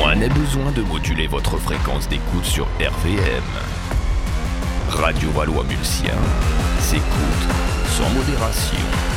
Moins n'est besoin de moduler votre fréquence d'écoute sur RVM. Radio Valois-Mulsien s'écoute sans modération.